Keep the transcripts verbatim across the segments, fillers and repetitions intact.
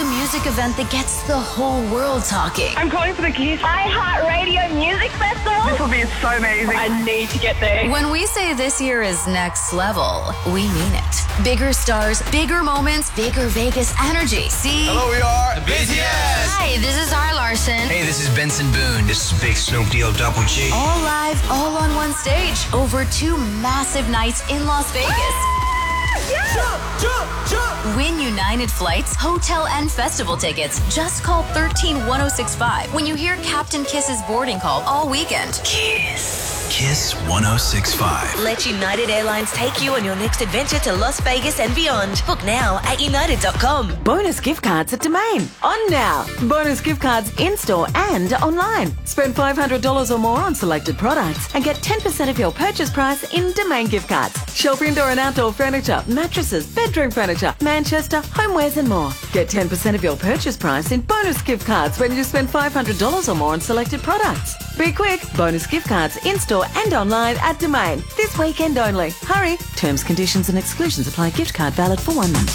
the music event that gets the whole world talking. I'm calling for the Kiss iHeartRadio Music Festival. This will be so amazing. I need to get there. When we say this year is next level, we mean it. Bigger stars, bigger moments, bigger Vegas energy. See? Hello, we are the B T S. Hi, this is Zara Larson. Hey, this is Benson Boone. This is Big Snoop Deal Double G. All live, all on one stage, over two massive nights in Las Vegas. Yeah. Jump, jump, jump. Win United flights, hotel, and festival tickets. Just call one three one oh six five when you hear Captain Kiss's boarding call all weekend. Kiss. Kiss one oh six five. Let United Airlines take you on your next adventure to Las Vegas and beyond. Book now at united dot com. Bonus gift cards at Domain. On now. Bonus gift cards in-store and online. Spend five hundred dollars or more on selected products and get ten percent of your purchase price in Domain gift cards. Shelf indoor and outdoor furniture, mattresses, bedroom furniture, Manchester, homewares and more. Get ten percent of your purchase price in bonus gift cards when you spend five hundred dollars or more on selected products. Be quick. Bonus gift cards in-store and online at Domain. This weekend only. Hurry. Terms, conditions and exclusions apply. Gift card valid for one month.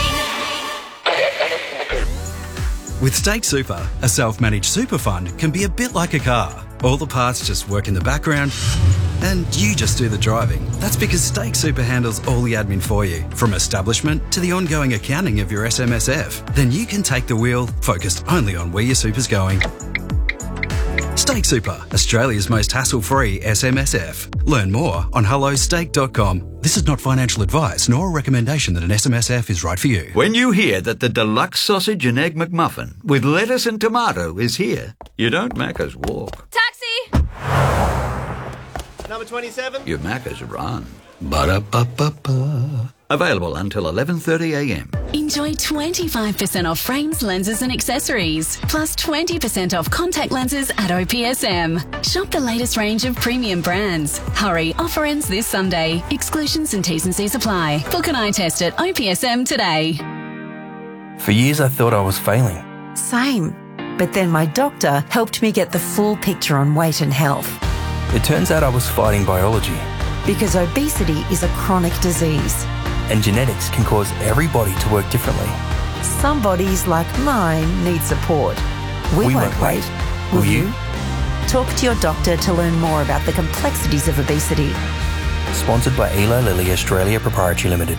With Stake Super, a self-managed super fund can be a bit like a car. All the parts just work in the background and you just do the driving. That's because Stake Super handles all the admin for you, from establishment to the ongoing accounting of your S M S F. Then you can take the wheel, focused only on where your super's going. Stake Super, Australia's most hassle-free S M S F. Learn more on hello stake dot com. This is not financial advice nor a recommendation that an S M S F is right for you. When you hear that the deluxe sausage and egg McMuffin with lettuce and tomato is here, you don't Macca's walk. Taxi! Number twenty-seven. You Macca's run. Ba-da-ba-ba-ba. Available until eleven thirty a m. Enjoy twenty-five percent off frames, lenses and accessories, plus twenty percent off contact lenses at O P S M. Shop the latest range of premium brands. Hurry, offer ends this Sunday. Exclusions and T's and C's apply. Book an eye test at O P S M today. For years I thought I was failing. Same. But then my doctor helped me get the full picture on weight and health. It turns out I was fighting biology. Because obesity is a chronic disease. And genetics can cause every body to work differently. Some bodies, like mine, need support. We, we won't, won't wait. wait. Will, Will you? you? Talk to your doctor to learn more about the complexities of obesity. Sponsored by Eli Lilly Australia Proprietary Limited.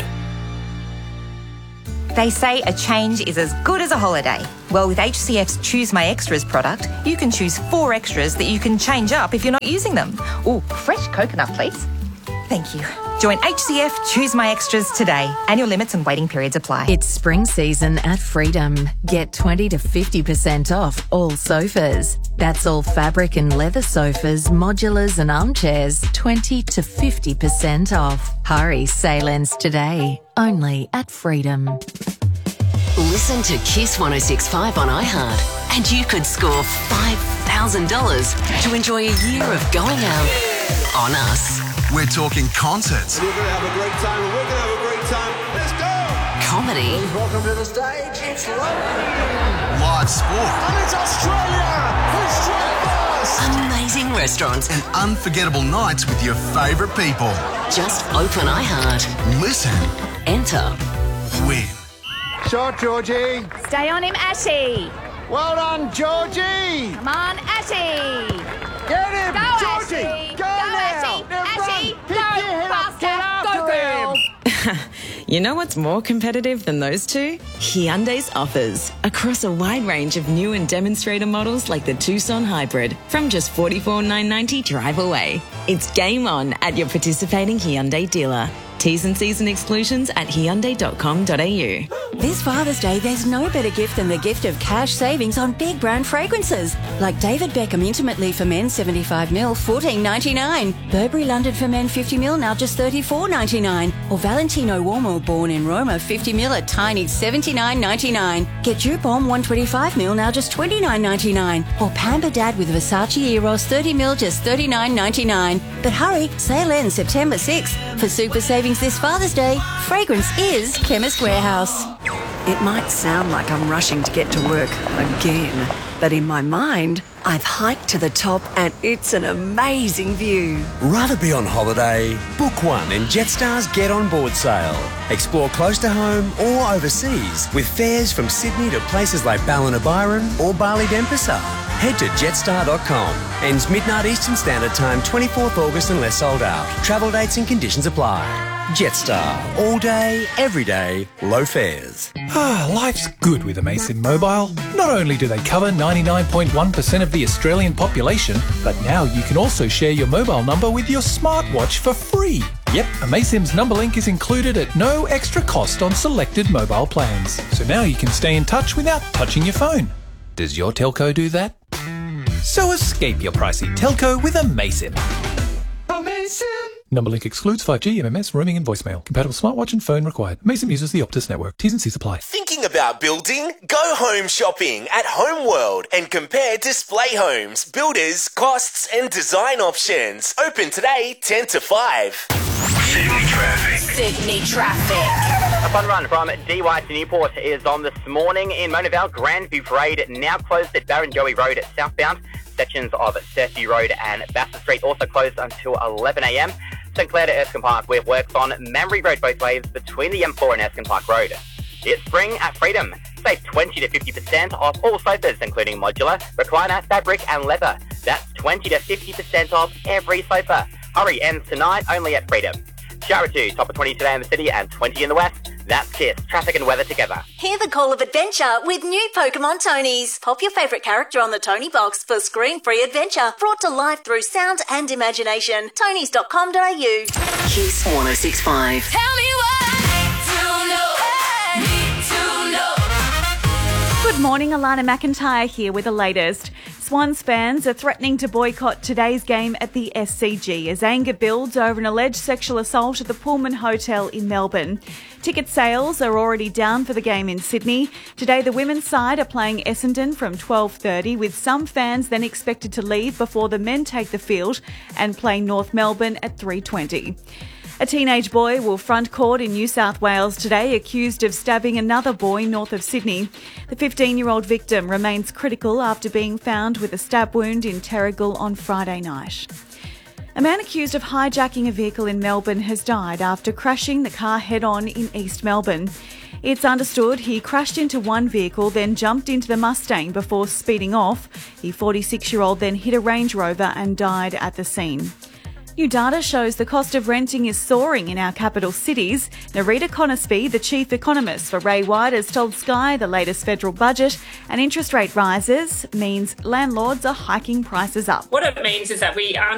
They say a change is as good as a holiday. Well, with H C F's Choose My Extras product, you can choose four extras that you can change up if you're not using them. Ooh, fresh coconut, please. Thank you. Join H C F Choose My Extras today. Annual limits and waiting periods apply. It's spring season at Freedom. Get twenty to fifty percent off all sofas. That's all fabric and leather sofas, modulars and armchairs. twenty to fifty percent off. Hurry, sale ends today. Only at Freedom. Listen to Kiss one oh six point five on iHeart and you could score five thousand dollars to enjoy a year of going out on us. We're talking concerts. We're going to have a great time, and we're going to have a great time. Let's go! Comedy. Welcome to the stage. It's London. Live sport. And it's Australia. Who's straight first? Amazing restaurants. And unforgettable nights with your favourite people. Just open iHeart. Listen. Enter. Win. Shot, Georgie. Stay on him, Ashy. Well done, Georgie. Come on, Ashy. Get him, Go, Georgie. Ashy. Go, Go, now. Ashy. Now Ashy. run. Go, Pick your head up. Get faster. after Go, girl. him. You know what's more competitive than those two? Hyundai's offers. Across a wide range of new and demonstrator models like the Tucson Hybrid. From just forty-four thousand nine hundred ninety dollars drive away. It's game on at your participating Hyundai dealer. T's and C's and exclusions at hyundai dot com dot a u. This Father's Day, there's no better gift than the gift of cash savings on big brand fragrances. Like David Beckham Intimately for Men seventy-five mil, fourteen ninety-nine. Burberry London for Men fifty mil, now just thirty-four ninety-nine. Or Valentino Uomo Born in Roma fifty mil, a tiny seventy-nine ninety-nine. Get Jupom one twenty-five mil, now just twenty-nine ninety-nine. Or Pamper Dad with Versace Eros thirty mil, just thirty-nine ninety-nine. But hurry, sale ends September sixth. For super savings this Father's Day, fragrance is Chemist Warehouse. It might sound like I'm rushing to get to work again, but in my mind, I've hiked to the top and it's an amazing view. Rather be on holiday? Book one and Jetstar's Get On Board sale. Explore close to home or overseas with fares from Sydney to places like Ballina-Byron or Bali-Denpasar. Head to jetstar dot com. Ends midnight Eastern Standard Time, twenty-fourth August unless sold out. Travel dates and conditions apply. Jetstar. All day, every day, low fares. Ah, life's good with Amaysim Mobile. Not only do they cover ninety-nine point one percent of the Australian population, but now you can also share your mobile number with your smartwatch for free. Yep, Amaysim's number link is included at no extra cost on selected mobile plans. So now you can stay in touch without touching your phone. Does your telco do that? So escape your pricey telco with Amaysim. Amaysim! Number link excludes five G, M M S, roaming and voicemail. Compatible smartwatch and phone required. Amaysim uses the Optus network. T's and C's apply. Thinking about building? Go home shopping at Homeworld and compare display homes, builders, costs and design options. Open today ten to five. Sydney traffic. Sydney traffic. A fun run from D Y to Newport is on this morning in Mona Vale. Grandview Parade now closed at Barrenjoey Road southbound. Sections of Cersei Road and Bassett Street also closed until eleven a m. St Clair to Erskine Park with works on Mamre Road both ways between the M four and Erskine Park Road. It's spring at Freedom. Save twenty to fifty percent off all sofas, including modular, recliner, fabric and leather. That's twenty to fifty percent off every sofa. Hurry, ends tonight only at Freedom. Shower two, top of twenty today in the city and twenty in the west. That's Kiss, traffic and weather together. Hear the call of adventure with new Pokemon Tonys. Pop your favourite character on the Tony box for screen-free adventure, brought to life through sound and imagination. tonys dot com dot a u. Kiss one oh six point five. Tell me what I need to know. Need to know. Good morning, Alana McIntyre here with the latest. Swans fans are threatening to boycott today's game at the S C G as anger builds over an alleged sexual assault at the Pullman Hotel in Melbourne. Ticket sales are already down for the game in Sydney. Today the women's side are playing Essendon from twelve thirty, with some fans then expected to leave before the men take the field and play North Melbourne at three twenty. A teenage boy will front court in New South Wales today, accused of stabbing another boy north of Sydney. The fifteen-year-old victim remains critical after being found with a stab wound in Terrigal on Friday night. A man accused of hijacking a vehicle in Melbourne has died after crashing the car head-on in East Melbourne. It's understood he crashed into one vehicle, then jumped into the Mustang before speeding off. The forty-six-year-old then hit a Range Rover and died at the scene. New data shows the cost of renting is soaring in our capital cities. Narita Conisby, the chief economist for Ray White, has told Sky the latest federal budget and interest rate rises means landlords are hiking prices up. What it means is that we are